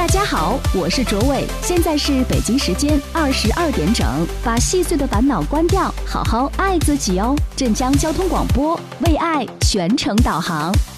大家好，我是卓伟，现在是北京时间22点整，把细碎的烦恼关掉，好好爱自己哦。镇江交通广播，为爱全程导航。